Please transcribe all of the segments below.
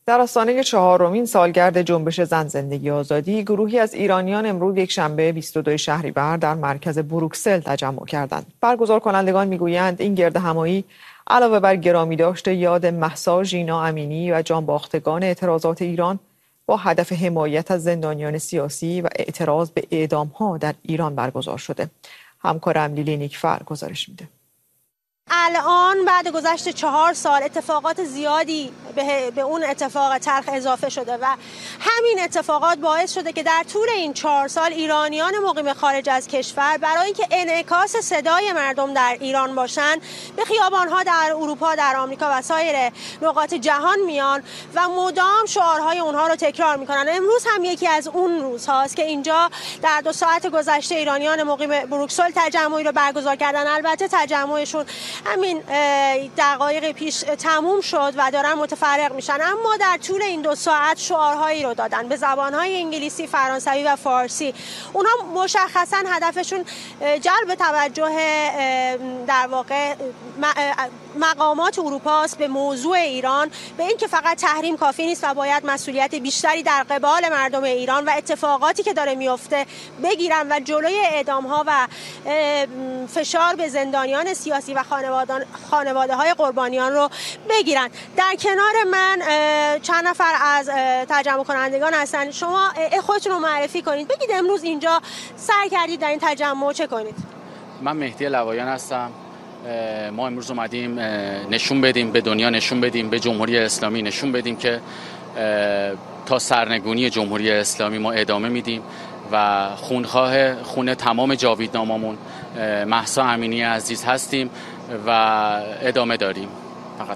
در آستانه 4مین سالگرد جنبش زن زندگی آزادی، گروهی از ایرانیان امروز یکشنبه 22 شهریور در مرکز بروکسل تجمع کردند. برگزار کنندگان میگویند این گردهمایی علاوه بر گرامی داشته یاد مهسا ژینا امینی و جانباختگان اعتراضات ایران با هدف حمایت از زندانیان سیاسی و اعتراض به اعدام‌ها در ایران برگزار شده. همکارم لیلی نیکفر گزارش میده. الان بعد گذشت 4 سال اتفاقات زیادی به اون اتفاق تلخ اضافه شده و همین اتفاقات باعث شده که در طول این 4 سال ایرانیان مقیم خارج از کشور برای اینکه انعکاس صدای مردم در ایران باشن به خیابان‌ها در اروپا، در آمریکا و سایر نقاط جهان میان و مدام شعارهای اونها رو تکرار میکنن. امروز هم یکی از اون روزهاست که اینجا در 2 ساعت گذشته ایرانیان مقیم بروکسل تجمعی رو برگزار کردن. البته تجمعشون همین دقایق پیش تموم شد و دارن متفرق میشن، اما در طول این 2 ساعت شعارهایی رو دادن به زبانهای انگلیسی، فرانسوی و فارسی. اونها مشخصا هدفشون جلب توجه در واقع مقامات اروپاست به موضوع ایران، به اینکه فقط تحریم کافی نیست و باید مسئولیت بیشتری در قبال مردم ایران و اتفاقاتی که داره میفته بگیرن و جلوی اعدام‌ها و فشار به زندانیان سیاسی و خانواده‌های قربانیان رو بگیرن. در کنار من چند نفر از تجمع کنندگان هستن. شما خودتون رو معرفی کنید، بگید امروز اینجا سعی کردید در این تجمع چه کنید؟ من مهدی لوایان هستم. ما امروز اومدیم نشون بدیم به دنیا، نشون بدیم به جمهوری اسلامی، نشون بدیم که تا سرنگونی جمهوری اسلامی ما ادامه میدیم و خون تمام جاویدناممون مهسا امینی عزیز هستیم و ادامه داریم. فقط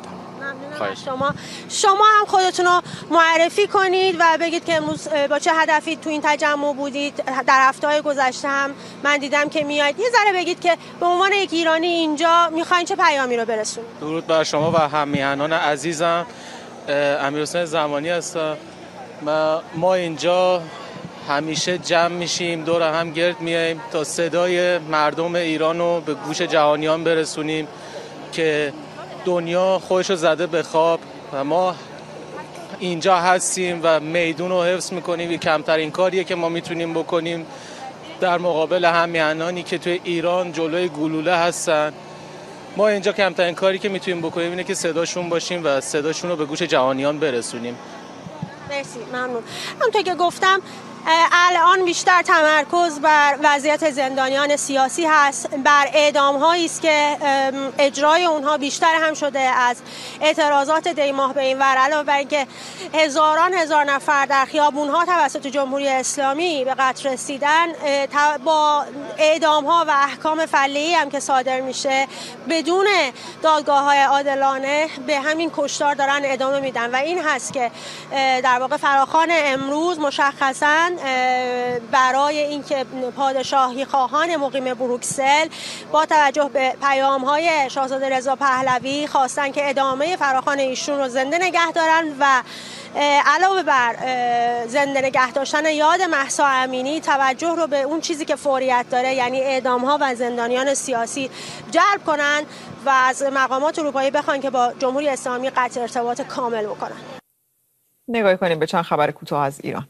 شما هم خودتون رو معرفی کنید و بگید که امروز با چه هدفی تو این تجمع بودید. در هفته‌های گذشته هم من دیدم که میاید. یه ذره بگید که به عنوان یک ایرانی اینجا میخواین چه پیامی رو برسونید. درود بر شما و هم‌میهنان عزیزم. امیرحسین زمانی هستم. ما اینجا همیشه جمع میشیم، دور هم گرد میایم تا صدای مردم ایران رو به گوش جهانیان برسونیم که دنیا خودشو زده به خواب و ما اینجا هستیم و میدون رو حفظ میکنیم. کمترین کاریه که ما میتونیم بکنیم در مقابل هم‌میهنانی که توی ایران جلوی گلوله هستن. ما اینجا کمترین کاری که میتونیم بکنیم اینه که صداشون باشیم و صداشون رو به گوش جهانیان برسونیم. مرسی، ممنون. همونطور که گفتم الان بیشتر تمرکز بر وضعیت زندانیان سیاسی هست، بر اعدام‌هایی است که اجرای اونها بیشتر هم شده از اعتراضات دی‌ماه به این ور، علاوه بر اینکه هزار نفر در خیابون‌ها توسط جمهوری اسلامی به قتل رسیدن، با اعدام‌ها و احکام فله‌ای هم که صادر میشه بدون دادگاه‌های عادلانه به همین کشتار دارن ادامه میدن و این هست که در واقع فراخوان امروز مشخصاً برای اینکه پادشاهی خواهان مقیم بروکسل با توجه به پیام‌های شاهزاده رضا پهلوی خواستن که ادامه فراخوان ایشون رو زنده نگه دارن و علاوه بر زنده نگه داشتن یاد مهسا امینی توجه رو به اون چیزی که فوریت داره، یعنی اعدام‌ها و زندانیان سیاسی جلب کنن و از مقامات اروپایی بخوان که با جمهوری اسلامی قطع ارتباط کامل بکنن. نگاه کنیم به چند خبر کوتاه از ایران.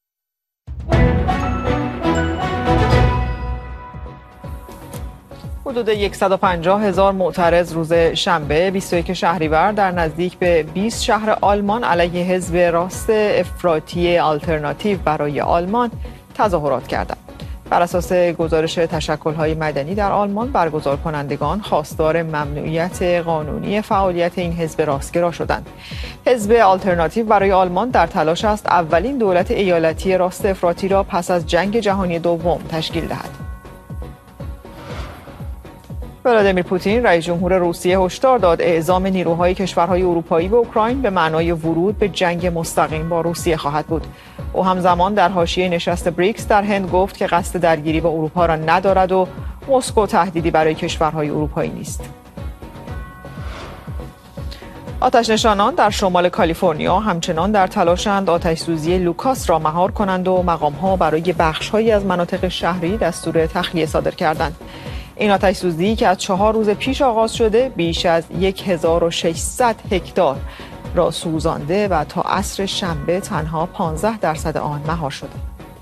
حدود 150,000 معترض روز شنبه 21 شهریور در نزدیک به 20 شهر آلمان علیه حزب راست افراطی آلترناتیو برای آلمان تظاهرات کردند. بر اساس گزارش تشکل‌های مدنی در آلمان، برگزار کنندگان خواستار ممنوعیت قانونی فعالیت این حزب راستگرا شدند. حزب آلترناتیو برای آلمان در تلاش است اولین دولت ایالتی راست افراطی را پس از جنگ جهانی دوم تشکیل دهد. ولادیمیر پوتین رئیس جمهور روسیه هشدار داد اعزام نیروهای کشورهای اروپایی به اوکراین به معنای ورود به جنگ مستقیم با روسیه خواهد بود. او همزمان در حاشیه نشست بریکس در هند گفت که قصد درگیری با اروپا را ندارد و مسکو تهدیدی برای کشورهای اروپایی نیست. آتش‌نشانان در شمال کالیفرنیا همچنان در تلاشند آتش‌سوزی لوکاس را مهار کنند و مقام‌ها برای بخش‌هایی از مناطق شهری دستور تخلیه صادر کردند. این آتش‌سوزی که از 4 روز پیش آغاز شده بیش از 1600 هکتار را سوزانده و تا عصر شنبه تنها 15% آن مهار شده.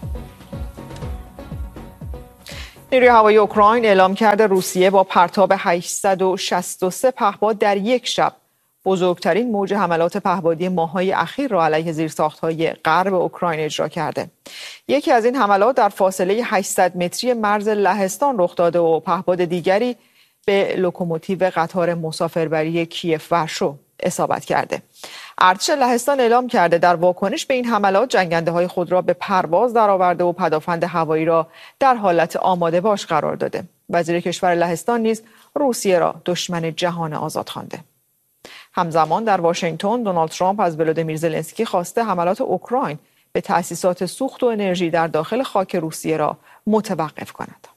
نیروی هوایی اوکراین اعلام کرده روسیه با پرتاب 863 پهپاد در یک شب بزرگترین موج حملات پهپادی ماه‌های اخیر را علیه زیرساخت‌های غرب اوکراین اجرا کرده. یکی از این حملات در فاصله 800 متری مرز لهستان رخ داده و پهپاد دیگری به لوکوموتیو قطار مسافربری کیف ورشو اصابت کرده. ارتش لهستان اعلام کرده در واکنش به این حملات جنگنده‌های خود را به پرواز درآورده و پدافند هوایی را در حالت آماده باش قرار داده. وزیر کشور لهستان نیز روسیه را دشمن جهان آزاد خوانده. همزمان در واشنگتن دونالد ترامپ از ولادیمیر زلنسکی خواسته حملات اوکراین به تأسیسات سوخت و انرژی در داخل خاک روسیه را متوقف کند.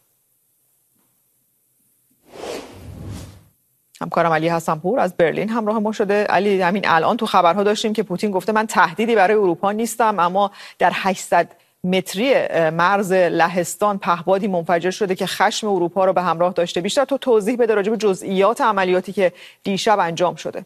همکارم علی حسن‌پور از برلین همراه ما شده. علی، همین الان تو خبرها داشتیم که پوتین گفته من تهدیدی برای اروپا نیستم، اما در 800 متری مرز لهستان پهپادی منفجر شده که خشم اروپا رو به همراه داشته. بیشتر تو توضیح بده راجع به جزئیات عملیاتی که دیشب انجام شده.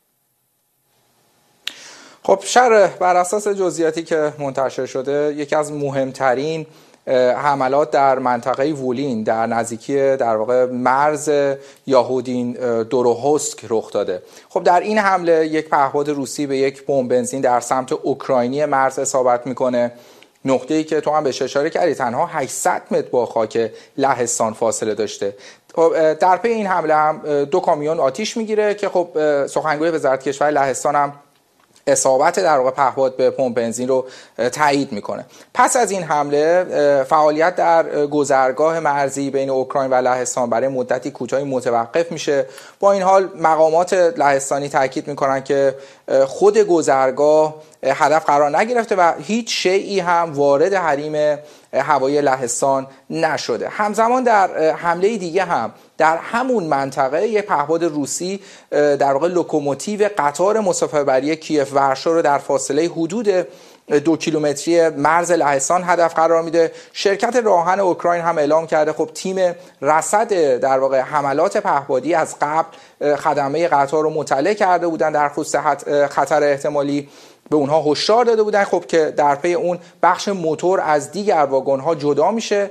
خب شرح بر اساس جزئیاتی که منتشر شده، یکی از مهمترین حملات در منطقه وولین در نزدیکی در واقع مرز یاهودین دوروهوسک رخ داده. خب در این حمله یک پهپاد روسی به یک بمب بنزین در سمت اوکراینی مرز اصابت میکنه. نقطه‌ای که تو هم بهش اشاره کردی تنها 800 متر با خاک لهستان فاصله داشته. در پی این حمله هم 2 کامیون آتیش میگیره که خب سخنگوی وزارت کشور لهستان هم اصابت در واقع پهپاد به پمپ بنزین رو تایید میکنه. پس از این حمله فعالیت در گذرگاه مرزی بین اوکراین و لهستان برای مدتی کوتاهی متوقف میشه. با این حال مقامات لهستانی تاکید میکنن که خود گذرگاه هدف قرار نگرفته و هیچ شیئی هم وارد حریم هوایی لهستان نشده. همزمان در حمله دیگه هم در همون منطقه یک پهپاد روسی در واقع لوکوموتیو قطار مسافربری کیف ورشو رو در فاصله حدود 2 کیلومتری مرز لهستان هدف قرار میده. شرکت راهن اوکراین هم اعلام کرده خب تیم رصد در واقع حملات پهپادی از قبل خدمه قطار رو مطلع کرده بودن در خصوص خطر احتمالی، به اونها هشدار داده بودن خب که در پی اون بخش موتور از دیگر واگن‌ها جدا میشه،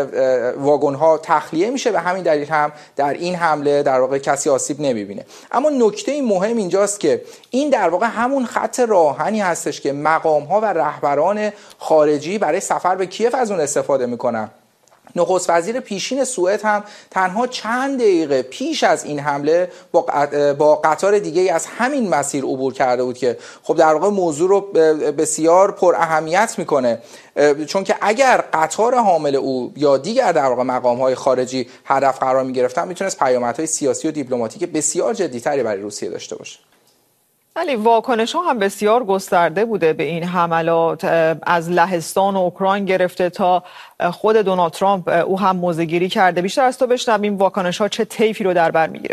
واگن‌ها تخلیه میشه و همین دلیل هم در این حمله در واقع کسی آسیب نمیبینه. اما نکته مهم اینجاست که این در واقع همون خط راهنی هستش که مقام‌ها و رهبران خارجی برای سفر به کیف از اون استفاده میکنن. نخست وزیر پیشین سوئد هم تنها چند دقیقه پیش از این حمله با قطار دیگه از همین مسیر عبور کرده بود که خب در واقع موضوع رو بسیار پر اهمیت میکنه، چون که اگر قطار حامل او یا دیگر در واقع مقام‌های خارجی هدف قرار می‌گرفتن میتونست پیامدهای سیاسی و دیپلماتیک بسیار جدی‌تری برای روسیه داشته باشه. ولی واکنش ها هم بسیار گسترده بوده به این حملات، از لهستان و اوکراین گرفته تا خود دونالد ترامپ او هم موضع‌گیری کرده. بیشتر از تو بشنویم واکنش ها چه طیفی رو در بر میگیره.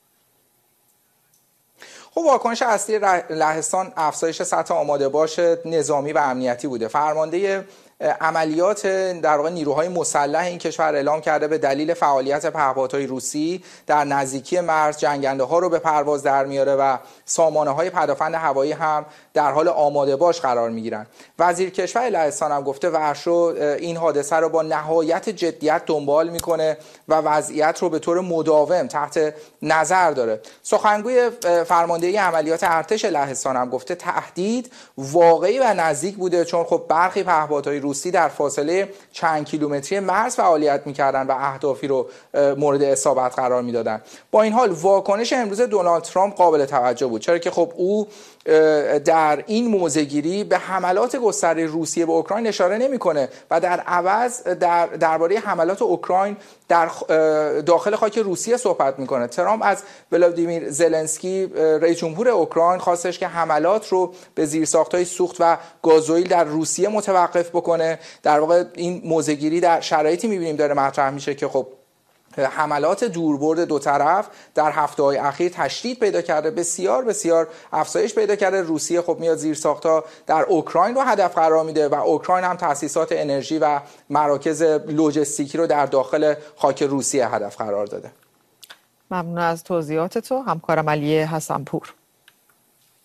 خب واکنش اصلی لهستان افزایش سطح آماده باش نظامی و امنیتی بوده. فرمانده عملیات در واقع نیروهای مسلح این کشور اعلام کرده به دلیل فعالیت پهپادهای روسی در نزدیکی مرز جنگنده ها رو به پرواز در میاره و سامانه های پدافند هوایی هم در حال آماده باش قرار میگیرن. وزیر کشور لهستان هم گفته ورشو این حادثه رو با نهایت جدیت دنبال میکنه و وضعیت رو به طور مداوم تحت نظر داره. سخنگوی فرماندهی عملیات ارتش لهستان هم گفته تهدید واقعی و نزدیک بوده، چون خب برخی پهپادهای روسی در فاصله چند کیلومتری مرز فعالیت میکردن و اهدافی رو مورد اصابت قرار میدادن. با این حال واکنش امروز دونالد ترامپ قابل توجه بود، چرا که خب او در این موضع‌گیری به حملات گسترده روسیه به اوکراین اشاره نمی‌کنه و در عوض درباره حملات اوکراین در داخل خاک روسیه صحبت می‌کنه. ترامپ از ولادیمیر زلنسکی رئیس جمهور اوکراین خواستش که حملات رو به زیرساخت‌های سوخت و گازوئیل در روسیه متوقف بکنه. در واقع این موضع‌گیری در شرایطی می‌بینیم داره مطرح میشه که خب حملات دوربرد دو طرف در هفته‌های اخیر تشدید پیدا کرده، بسیار افزایش پیدا کرده. روسیه خب میاد زیرساخت‌ها در اوکراین رو هدف قرار میده و اوکراین هم تأسیسات انرژی و مراکز لوجستیکی رو در داخل خاک روسیه هدف قرار داده. ممنون از توضیحات تو همکارم علی حسن‌پور.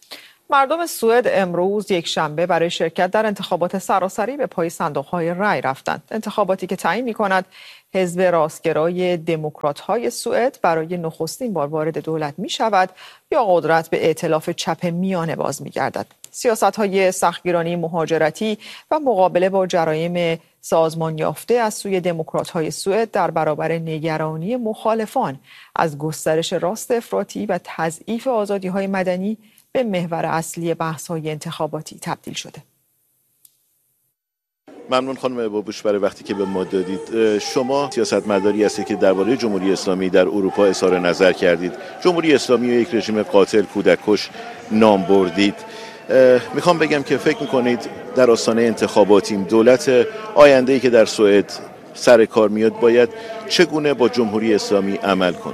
مردم سوئد امروز یک شنبه برای شرکت در انتخابات سراسری به پای صندوق‌های رای رفتند. انتخاباتی که تعیین می‌کند حزب راستگرای دموکرات‌های سوئد برای نخستین بار وارد دولت می‌شود یا قدرت به ائتلاف چپ میانه باز می‌گردد. سیاست‌های سختگیرانه مهاجرتی و مقابله با جرایم سازمان یافته از سوی دموکرات‌های سوئد در برابر نگرانی مخالفان از گسترش راست افراطی و تضعیف آزادی‌های مدنی به محور اصلی بحث‌های انتخاباتی تبدیل شده. ممنون خانم بابوش برای وقتی که به ما دادید. شما سیاستمداری هستید که درباره جمهوری اسلامی در اروپا اظهار نظر کردید. جمهوری اسلامی رو یک رژیم قاتل کودککش نام بردید. میخوام بگم که فکر میکنید در آستانه انتخاباتیم دولت آینده‌ای که در سوئد سر کار میاد باید چگونه با جمهوری اسلامی عمل کنه؟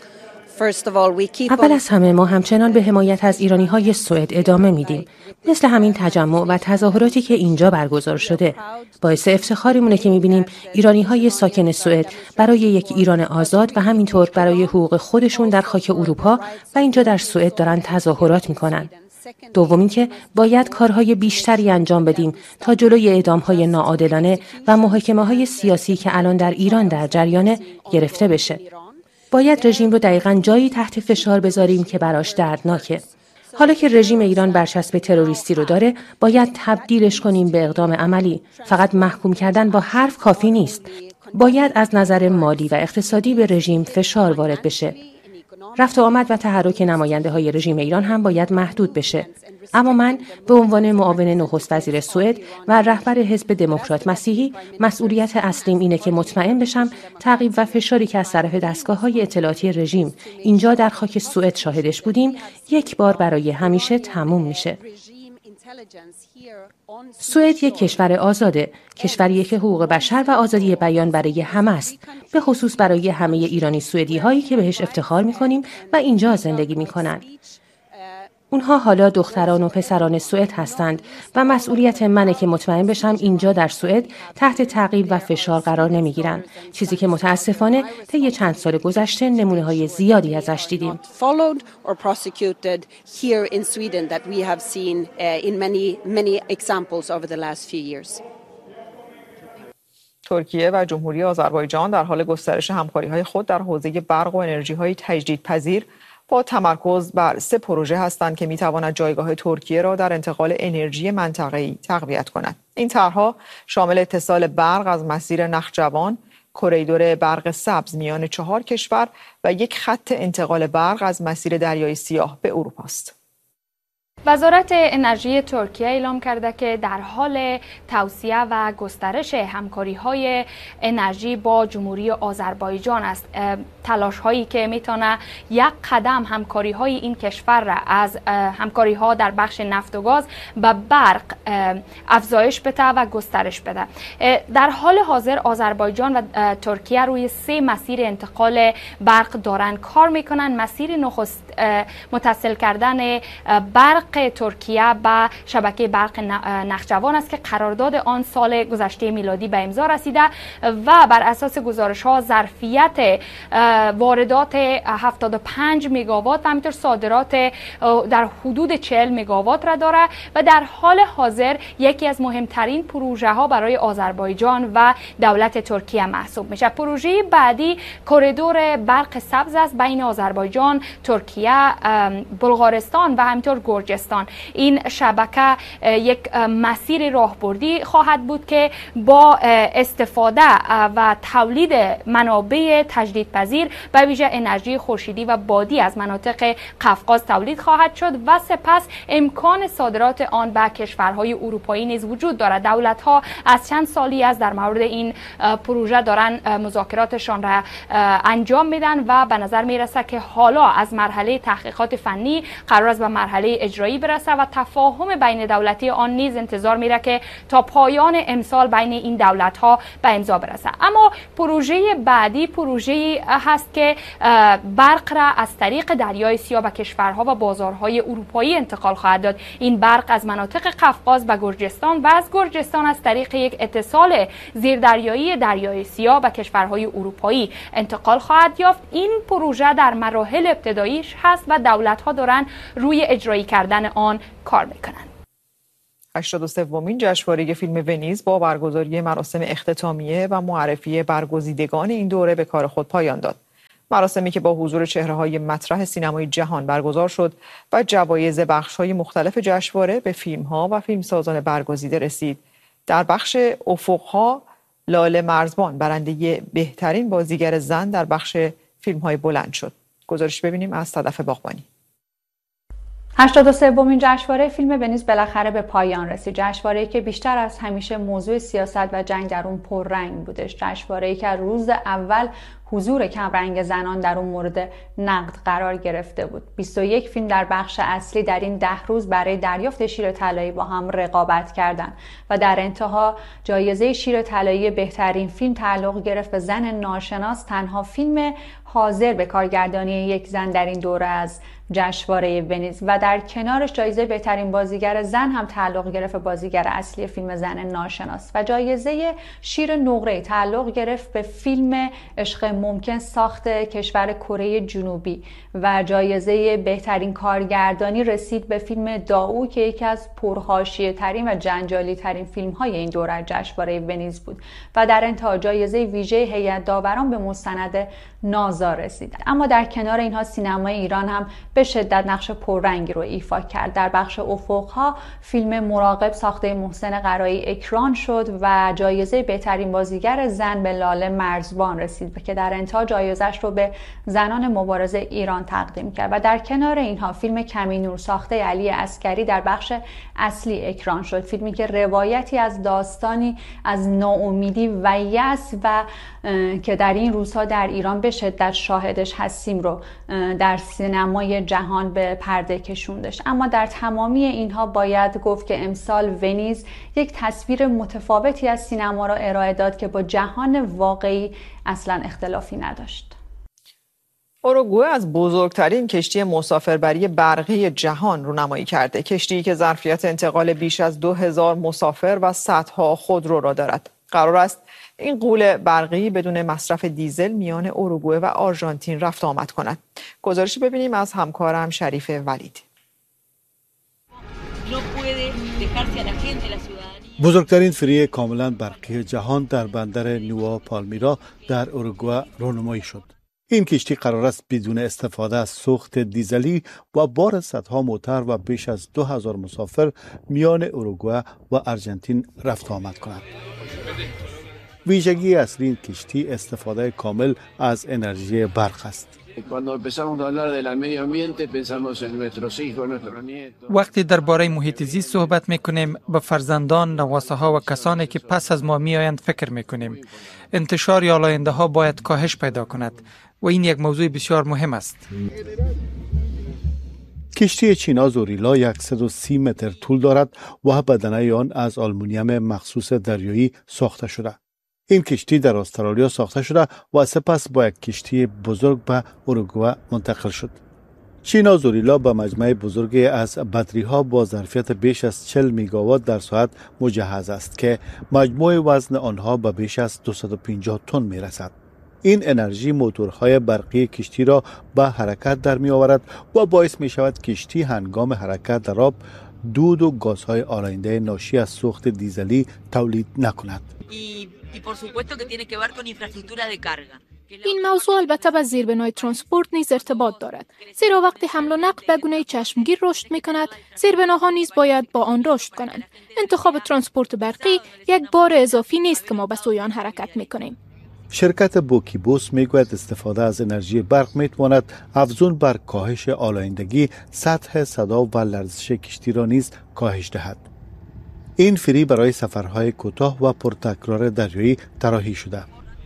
اول از همه ما همچنان به حمایت از ایرانی‌های سوئد ادامه میدیم. مثل همین تجمع و تظاهراتی که اینجا برگزار شده. باعث افتخارمونه که میبینیم ایرانی‌های ساکن سوئد برای یک ایران آزاد و همینطور برای حقوق خودشون در خاک اروپا و اینجا در سوئد دارن تظاهرات میکنن. دوم اینکه باید کارهای بیشتری انجام بدیم تا جلوی اعدام‌های ناعادلانه و محاکمه‌های سیاسی که الان در ایران در جریان گرفته بشه. باید رژیم رو دقیقاً جایی تحت فشار بذاریم که براش دردناکه. حالا که رژیم ایران برچسب تروریستی رو داره، باید تبدیلش کنیم به اقدام عملی. فقط محکوم کردن با حرف کافی نیست. باید از نظر مالی و اقتصادی به رژیم فشار وارد بشه. رفت و آمد و تحرک نماینده‌های رژیم ایران هم باید محدود بشه. اما من به عنوان معاون نخست وزیر سوئد و رهبر حزب دموکرات مسیحی مسئولیت اصلیم اینه که مطمئن بشم تعقیب و فشاری که از طرف دستگاه‌های اطلاعاتی رژیم اینجا در خاک سوئد شاهدش بودیم یک بار برای همیشه تموم میشه. سوئد یک کشور آزاده، کشوریه که حقوق بشر و آزادی بیان برای همه است، به خصوص برای همه ایرانی سوئدی هایی که بهش افتخار می‌کنیم و اینجا زندگی می‌کنند. اونها حالا دختران و پسران سوئد هستند و مسئولیت منه که مطمئن بشم اینجا در سوئد تحت تعقیب و فشار قرار نمیگیرن، چیزی که متاسفانه طی چند سال گذشته نمونه‌های زیادی ازش دیدیم. ترکیه و جمهوری آذربایجان در حال گسترش همکاری‌های خود در حوزه برق و انرژی‌های تجدیدپذیر با تمرکز بر 3 پروژه هستند که می‌تواند جایگاه ترکیه را در انتقال انرژی منطقه‌ای تقویت کند. این طرح‌ها شامل اتصال برق از مسیر نخجوان، کریدور برق سبز میان 4 کشور و یک خط انتقال برق از مسیر دریای سیاه به اروپا است. وزارت انرژی ترکیه اعلام کرده که در حال توسعه و گسترش همکاری‌های انرژی با جمهوری آذربایجان است. تلاش‌هایی که میتونه یک قدم همکاری‌های این کشور را از همکاری‌ها در بخش نفت و گاز و برق افزایش بده و گسترش بده. در حال حاضر آذربایجان و ترکیه روی 3 مسیر انتقال برق دارن کار میکنن. مسیر نخست متصل کردن برق ترکیه به شبکه برق نخجوان است که قرارداد آن سال گذشته میلادی به امضا رسیده و بر اساس گزارش‌ها ظرفیت واردات 75 مگاوات و همینطور صادرات در حدود 40 مگاوات را داره و در حال حاضر یکی از مهمترین پروژه ها برای آذربایجان و دولت ترکیه محسوب میشه. پروژه بعدی کریدور برق سبز است بین آذربایجان، ترکیه، بلغارستان و همینطور گرجستان. این شبکه یک مسیر راهبردی خواهد بود که با استفاده و تولید منابع تجدیدپذیر به ویژه انرژی خورشیدی و بادی از مناطق قفقاز تولید خواهد شد و سپس امکان صادرات آن به کشورهای اروپایی نیز وجود دارد. دولت‌ها از چند سالی از در مورد این پروژه دارن مذاکراتشان را انجام میدن و به نظر میرسه که حالا از مرحله تحقیقات فنی قرار است به مرحله اجرایی برسه و تفاهم بین دولتی آن نیز انتظار میره که تا پایان امسال بین این دولت‌ها به امضا برسه. اما پروژه بعدی پروژه هست که برق را از طریق دریای سیاه به کشورها و بازارهای اروپایی انتقال خواهد داد. این برق از مناطق قفقاز به گرجستان و از گرجستان از طریق یک اتصال زیردریایی دریای سیاه به کشورهای اروپایی انتقال خواهد یافت. این پروژه در مراحل ابتداییش هست و دولت‌ها دارن روی اجرایی کردن آن کار میکنند. 83مین جشنواره فیلم ونیز با برگزاری مراسم اختتامیه و معرفی برگزیدگان این دوره به کار خود پایان داد. مراسمی که با حضور چهره‌های مطرح سینمای جهان برگزار شد و جوایز بخش‌های مختلف جشنواره به فیلم‌ها و فیلمسازان برگزیده رسید. در بخش افق‌ها لاله مرزبان برنده بهترین بازیگر زن در بخش فیلم‌های بلند شد. گزارش ببینیم از صدف باغبانی. 83مین جشنواره فیلم ونیز بالاخره به پایان رسید. جشنواره‌ای که بیشتر از همیشه موضوع سیاست و جنگ در اون پررنگ بودش. جشنواره‌ای که روز اول حضور کمرنگ زنان در اون مورد نقد قرار گرفته بود. 21 فیلم در بخش اصلی در این 10 روز برای دریافت شیر طلایی با هم رقابت کردند و در انتها جایزه شیر طلایی بهترین فیلم تعلق گرفت به زن ناشناس، تنها فیلم حاضر به کارگردانی یک زن در این دوره از جشنواره ونیز، و در کنارش جایزه بهترین بازیگر زن هم تعلق گرفت به بازیگر اصلی فیلم زن ناشناس و جایزه شیر نقره تعلق گرفت به فیلم عشق ممکن ساخت کشور کره جنوبی و جایزه بهترین کارگردانی رسید به فیلم داو که یکی از پرحاشیه ترین و جنجالی ترین فیلم های این دوره جشنواره ونیز بود و در انتها جایزه ویژه هیئت داوران به مستند نازا رسید. اما در کنار اینها سینمای ایران هم به شدت نقش پررنگی رو ایفا کرد. در بخش افق‌ها فیلم مراقب ساخته محسن قرایی اکران شد و جایزه بهترین بازیگر زن به لاله مرزبان رسید که در انتها جایزش رو به زنان مبارزه ایران تقدیم کرد. و در کنار اینها فیلم کمینور ساخته علی عسکری در بخش اصلی اکران شد. فیلمی که روایتی از داستانی از ناامیدی و یأس و که در این روزها در ایران به شدت شاهدش هستیم رو در سینمای جهان به پرده کشوندش. اما در تمامی اینها باید گفت که امسال ونیز یک تصویر متفاوتی از سینما را ارائه داد که با جهان واقعی اصلا اختلافی نداشت. اوروگوئه از بزرگترین کشتی مسافربری برقی جهان رونمایی کرده. کشتی که ظرفیت انتقال بیش از 2000 مسافر و صدها خودرو را دارد. قرار است این غول برقی بدون مصرف دیزل میان اوروگوئه و آرژانتین رفت آمد کند. گزارشی ببینیم از همکارم شریف ولید. بزرگترین فری کاملا برقی جهان در بندر نوا پالمیرا در اوروگوئه رونمایی شد. این کشتی قرار است بدون استفاده از سوخت دیزلی و بار صدها موتر و بیش از 2000 مسافر میان اوروگوئه و آرژانتین رفت آمد کند. ویژگی اصلی این کشتی استفاده کامل از انرژی برق است. وقتی درباره محیط زیست صحبت میکنیم به فرزندان، نواسه ها و کسانی که پس از ما میآیند فکر میکنیم. انتشار یا آلاینده ها باید کاهش پیدا کند و این یک موضوع بسیار مهم است. کشتی چینا زوریلا 130 متر طول دارد و بدنه آن از آلومینیوم مخصوص دریایی ساخته شده. این کشتی در استرالیا ساخته شده و سپس با یک کشتی بزرگ به اوروگوئه منتقل شد. چینا زوریلا به مجموعه بزرگی از بطری ها با ظرفیت بیش از 40 میگاوات در ساعت مجهز است که مجموع وزن آنها به بیش از 250 تن می رسد. این انرژی موتورهای برقی کشتی را به حرکت در می آورد و باعث می شود کشتی هنگام حرکت در آب دود و گازهای آلاینده ناشی از سوخت دیزلی تولید نکند. این موضوع البته با زیربنای ترانسپورت نیز ارتباط دارد، زیرا وقتی حمل و نقل به گونه چشمگیر رشد می کند، زیربناها نیز باید با آن رشد کنند. انتخاب ترانسپورت برقی یک بار اضافی نیست که ما به سوی آن حرکت می کنیم. شرکت بوکیبوس میگوید استفاده از انرژی برق میتواند افزون بر کاهش آلایندگی، سطح صدا و لرزش کشتی را نیز کاهش دهد. این فری برای سفرهای کوتاه و پرتکرار دریایی طراحی شده.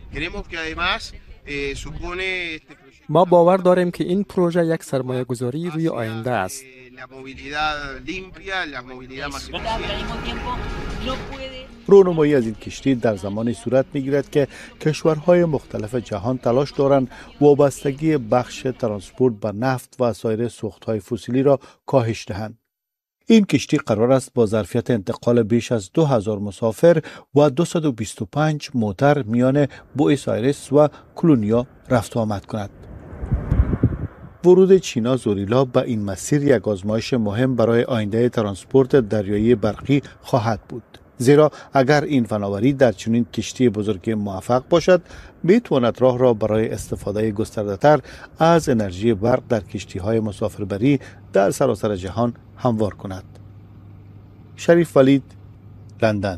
ما باور داریم که این پروژه یک سرمایه گذاری روی آینده است. رونمایی از این کشتی در زمانی صورت می‌گیرد که کشورهای مختلف جهان تلاش دارند وابستگی بخش ترانسپورت به نفت و سایر سوختهای فسیلی را کاهش دهند. این کشتی قرار است با ظرفیت انتقال بیش از 2000 مسافر و 225 موتر میان بوئنوس آیرس و کلونیا رفت و آمد کند. ورود چینا زوریلا به این مسیر یک آزمایش مهم برای آینده ترانسپورت دریایی برقی خواهد بود. زیرا اگر این فناوری در چنین کشتی بزرگ موفق باشد، میتواند راه را برای استفاده گسترده‌تر از انرژی برق در کشتی‌های مسافربری در سراسر جهان هموار کند. شریف ولید، لندن.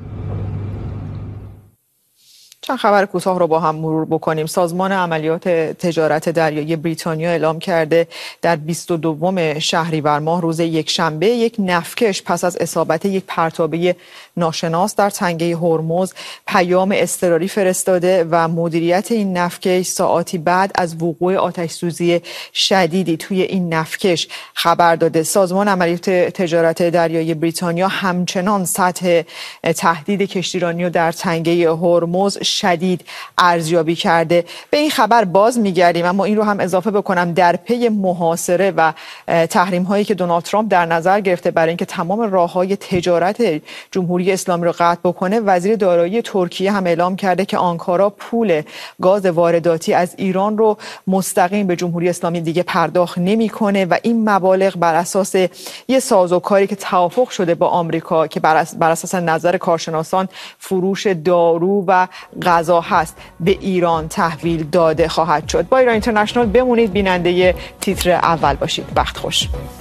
چند خبر کوتاه رو با هم مرور بکنیم. سازمان عملیات تجارت دریایی بریتانیا اعلام کرده در 22 شهریور ماه روز یکشنبه یک نفتکش پس از اصابت یک پرتابه ناشناس در تنگه هرمز پیام اضطراری فرستاده و مدیریت این نفتکش ساعاتی بعد از وقوع آتش‌سوزی شدیدی توی این نفتکش خبر داده. سازمان عملیات تجارت دریایی بریتانیا همچنان سطح تهدید کشتیرانی در تنگه هرمز شدید ارزیابی کرده. به این خبر باز میگردیم، اما این رو هم اضافه بکنم در پی محاصره و تحریم هایی که دونالد ترامپ در نظر گرفته برای اینکه تمام راههای تجارت جمهوری اسلامی رو قطع بکنه، وزیر دارایی ترکیه هم اعلام کرده که آنکارا پول گاز وارداتی از ایران رو مستقیم به جمهوری اسلامی دیگه پرداخت نمیکنه و این مبالغ بر اساس یه سازوکاری که توافق شده با آمریکا که بر اساس نظر کارشناسان فروش دارو و غذا هست به ایران تحویل داده خواهد شد. با ایران اینترنشنال بمونید، بیننده تیتر اول باشید. وقت خوش.